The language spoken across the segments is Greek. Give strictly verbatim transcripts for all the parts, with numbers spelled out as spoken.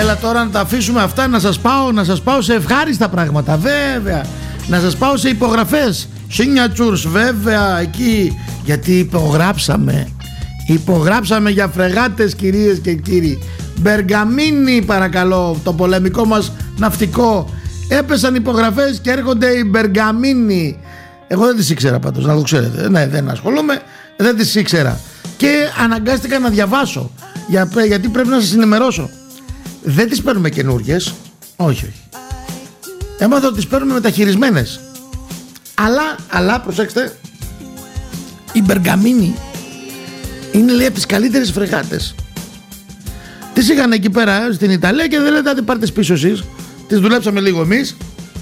Έλα τώρα να τα αφήσουμε αυτά, να σας πάω, να σας πάω σε ευχάριστα πράγματα. Βέβαια, να σας πάω σε υπογραφές, signatures, βέβαια, εκεί. Γιατί υπογράψαμε. Υπογράψαμε για φρεγάτες, κυρίες και κύριοι. Μπεργαμίνι, παρακαλώ, το πολεμικό μας ναυτικό. Έπεσαν υπογραφές και έρχονται οι Μπεργαμίνι. Εγώ δεν τις ήξερα πάντως, να το ξέρετε. Ναι, δεν ασχολούμαι, δεν τις ήξερα. Και αναγκάστηκα να διαβάσω, για, γιατί πρέπει να σας ενημερώσω. Δεν τις παίρνουμε καινούργιες. Όχι, όχι. Έμαθα ότι τις παίρνουμε μεταχειρισμένες. Αλλά, αλλά, προσέξτε, η Μπεργαμίνι είναι, λέει, από τις καλύτερες φρεγάτες. Τις είχαν εκεί πέρα στην Ιταλία και δεν λέτε, πάρτε τις πίσω εσείς. Τις δουλέψαμε λίγο εμείς.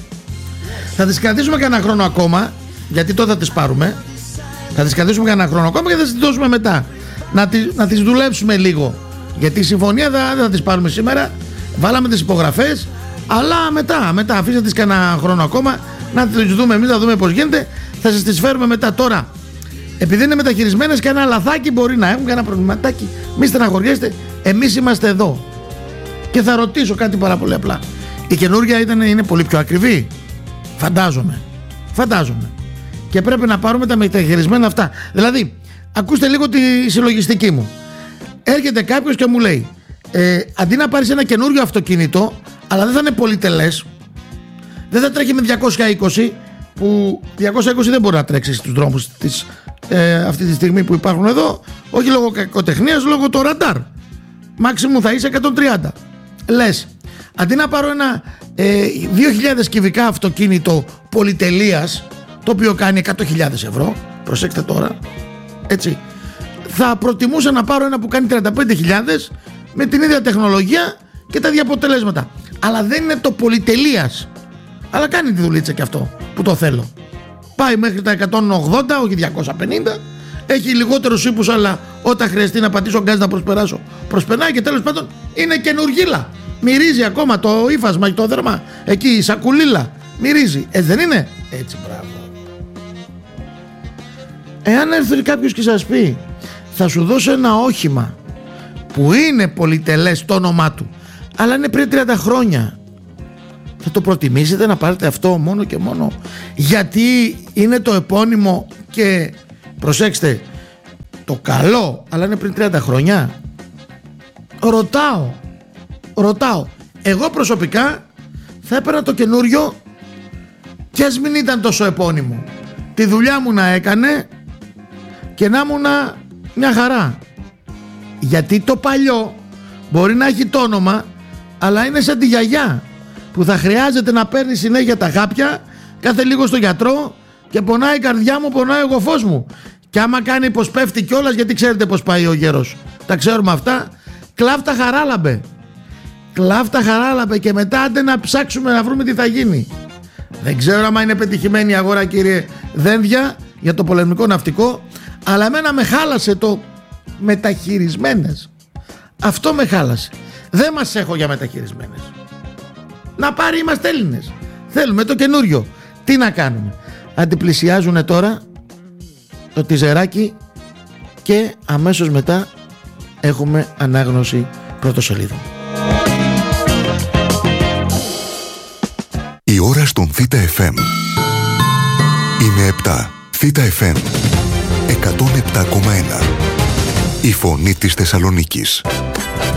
Θα τις κρατήσουμε κανένα χρόνο ακόμα, γιατί τότε θα τις πάρουμε. Θα τις κρατήσουμε κανένα χρόνο ακόμα και θα τις δώσουμε μετά. Να, τις, να τις δουλέψουμε λίγο. Γιατί η συμφωνία δεν θα, θα τις πάρουμε σήμερα. Βάλαμε τις υπογραφές. Αλλά μετά, μετά αφήστε τις κανένα χρόνο ακόμα. Να τις δούμε εμείς, να δούμε πώς γίνεται. Θα σας τις φέρουμε μετά. Τώρα, επειδή είναι μεταχειρισμένες, κανένα λαθάκι μπορεί να έχουν, κανένα προβληματάκι. Μη στεναχωριέστε, εμείς είμαστε εδώ. Και θα ρωτήσω κάτι πάρα πολύ απλά. Η καινούργια ήταν, είναι πολύ πιο ακριβή. Φαντάζομαι. Φαντάζομαι. Και πρέπει να πάρουμε τα μεταχειρισμένα αυτά. Δηλαδή, ακούστε λίγο τη συλλογιστική μου. Έρχεται κάποιος και μου λέει, ε, αντί να πάρεις ένα καινούριο αυτοκίνητο, αλλά δεν θα είναι πολυτελές, δεν θα τρέχει με διακόσια είκοσι, που διακόσια είκοσι δεν μπορεί να τρέξει στους δρόμους της, ε, αυτή τη στιγμή που υπάρχουν εδώ, όχι λόγω κακοτεχνίας, λόγω το ραντάρ. Μάξιμου θα είσαι εκατόν τριάντα. Λες, αντί να πάρω ένα ε, δύο χιλιάδες κυβικά αυτοκίνητο πολυτελείας, το οποίο κάνει εκατό χιλιάδες ευρώ, προσέξτε τώρα, έτσι, θα προτιμούσα να πάρω ένα που κάνει τριάντα πέντε χιλιάδες με την ίδια τεχνολογία και τα ίδια αποτελέσματα. Αλλά δεν είναι το πολυτελείας. Αλλά κάνει τη δουλίτσα και αυτό που το θέλω. Πάει μέχρι τα εκατόν ογδόντα, όχι διακόσια πενήντα. Έχει λιγότερους ύπους, αλλά όταν χρειαστεί να πατήσω γκάζ να προσπεράσω, προσπερνάει και τέλος πάντων είναι καινούργιλα. Μυρίζει ακόμα το ύφασμα και το δέρμα. Εκεί η σακουλίλα μυρίζει. Ε, δεν είναι? Έτσι, μπράβο. Εάν έρθει κάποιος και σας πει, θα σου δώσω ένα όχημα που είναι πολυτελές το όνομά του, αλλά είναι πριν τριάντα χρόνια, θα το προτιμήσετε να πάρετε αυτό μόνο και μόνο γιατί είναι το επώνυμο και, προσέξτε, το καλό, αλλά είναι πριν τριάντα χρόνια? Ρωτάω, ρωτάω. Εγώ προσωπικά θα έπαιρνα το καινούριο και ας μην ήταν τόσο επώνυμο. Τη δουλειά μου να έκανε και να ήμουν μια χαρά. Γιατί το παλιό μπορεί να έχει το όνομα, αλλά είναι σαν τη γιαγιά που θα χρειάζεται να παίρνει συνέχεια τα χάπια κάθε λίγο στο γιατρό και πονάει η καρδιά μου, πονάει ο γοφός μου. Και άμα κάνει πως πέφτει κιόλας, γιατί ξέρετε πως πάει ο γέρος, τα ξέρουμε αυτά, κλάφτα χαράλαμπε. Κλάφτα χαράλαμπε και μετά άντε να ψάξουμε να βρούμε τι θα γίνει. Δεν ξέρω άμα είναι πετυχημένη η αγορά, κύριε Δένδια, για το πολεμικό ναυτικό, αλλά εμένα με χάλασε το μεταχειρισμένες. Αυτό με χάλασε. Δεν μας έχω για μεταχειρισμένες. Να πάρει, είμαστε Έλληνες. Θέλουμε το καινούριο. Τι να κάνουμε? Αντιπλησιάζουνε τώρα το τιζεράκι και αμέσως μετά έχουμε ανάγνωση πρωτοσελίδων. Η ώρα στον Θήτα εφ εμ είναι επτά. Θήτα εφ εμ εκατόν επτά κόμμα ένα. Η φωνή της Θεσσαλονίκης.